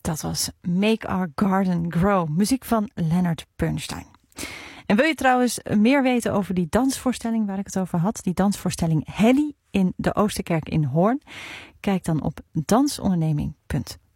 Dat was Make Our Garden Grow, muziek van Leonard Bernstein. En wil je trouwens meer weten over die dansvoorstelling waar ik het over had? Die dansvoorstelling Helly in de Oosterkerk in Hoorn? Kijk dan op dansonderneming.nl.